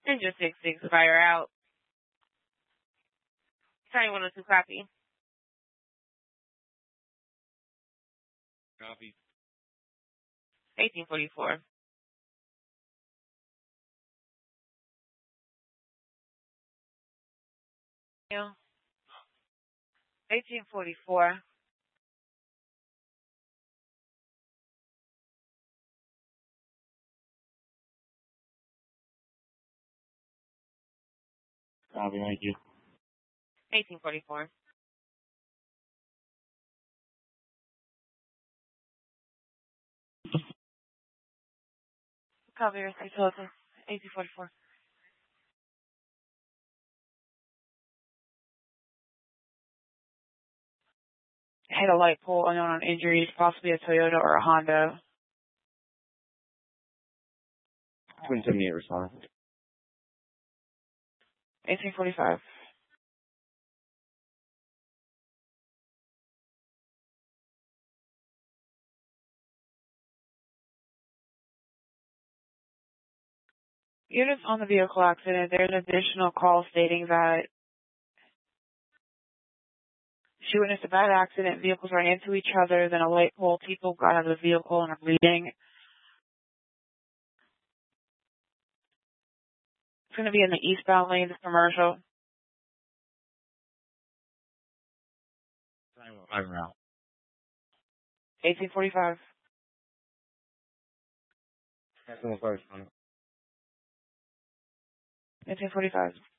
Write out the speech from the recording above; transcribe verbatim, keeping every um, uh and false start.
Ninja six six, fire out. County one oh two, copy. Copy. eighteen forty-four. Yeah. eighteen forty-four. Copy, thank you. eighteen forty-four. Copy your six Hilton. eighteen forty-four. Hit a light pole, unknown on injuries, possibly a Toyota or a Honda. Twin seventy-eight respond. eighteen forty-five. Units on the vehicle accident, there's an additional call stating that she witnessed a bad accident, vehicles ran into each other, then a light pole, people got out of the vehicle and are bleeding. It's going to be in the eastbound lane, the commercial. I'm out. eighteen forty-five. That's the first one. eighteen forty-five.